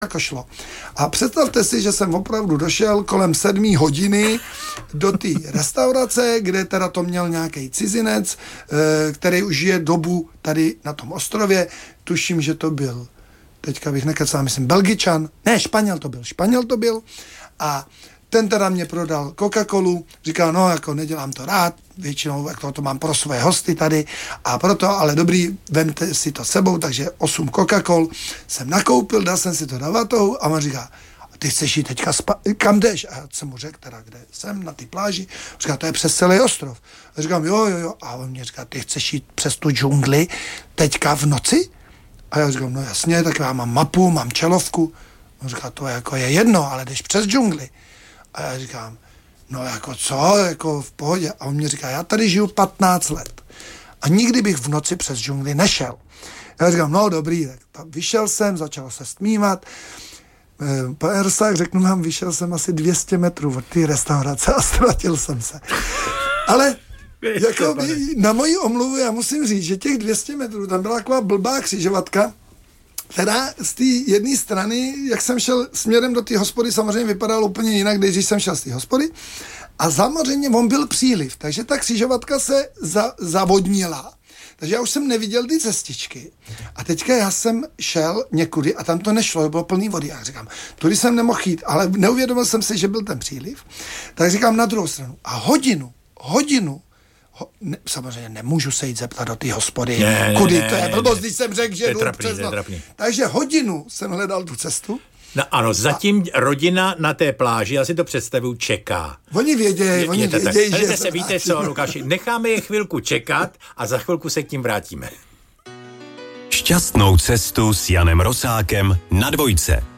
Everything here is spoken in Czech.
jako šlo. A představte si, že jsem opravdu došel kolem 7 hodiny do té restaurace, kde teda to měl nějaký cizinec, který už žije dobu tady na tom ostrově. Tuším, že to byl, teďka bych nekecal, myslím, Belgičan. Ne, Španěl to byl. A ten teda mě prodal Coca-Colu, říkal, no, jako nedělám to rád, většinou jako to mám pro své hosty tady a proto, ale dobrý, vemte si to sebou, takže 8 Coca-Col jsem nakoupil, dal jsem si to do vatohu a on říká, ty chceš jít teďka kam jdeš? A já jsem mu řekl, teda kde jsem, na té pláži, říká, to je přes celý ostrov. A říkám, jo, a on mě říká, ty chceš jít přes tu džungli teďka v noci? A já říkám, no jasně, tak já mám mapu, mám čelovku. On říká, to jako je jedno, ale jdeš přes džungli. A já říkám, no jako co, jako v pohodě. A on mě říká, já tady žiju 15 let a nikdy bych v noci přes džungli nešel. Já říkám, no dobrý, tak vyšel jsem, začal se stmívat. Pane Rosák, řeknu vám, vyšel jsem asi 200 metrů od té restaurace a ztratil jsem se. Ale jako na moji omluvu já musím říct, že těch 200 metrů, tam byla taková blbá křižovatka, teda z té jedné strany, jak jsem šel směrem do té hospody, samozřejmě vypadalo úplně jinak, když jsem šel z té hospody. A samozřejmě on byl příliv, takže ta křižovatka se zavodnila. Takže já už jsem neviděl ty cestičky. A teďka já jsem šel někudy a tam to nešlo, bylo plný vody. Já říkám, tudy jsem nemohl jít, ale neuvědomil jsem si, že byl ten příliv. Tak říkám na druhou stranu. A hodinu, samozřejmě nemůžu se jít zeptat do té hospody, kudy to je blbost, když jsem řekl, že jdu přes noc. Takže hodinu jsem hledal tu cestu. No ano, zatím rodina na té pláži, já si to představuju, čeká. Oni vědějí, že... Víte co, Lukáši, necháme je chvilku čekat a za chvilku se k ním vrátíme. Šťastnou cestu s Janem Rosákem na Dvojce.